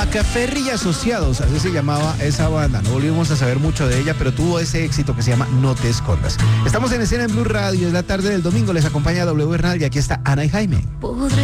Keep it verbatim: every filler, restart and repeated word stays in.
Macaferri y Asociados, así se llamaba esa banda. No volvimos a saber mucho de ella, pero tuvo ese éxito que se llama No Te Escondas. Estamos en escena en Blue Radio, es la tarde del domingo, les acompaña W Bernal y aquí está Ana y Jaime.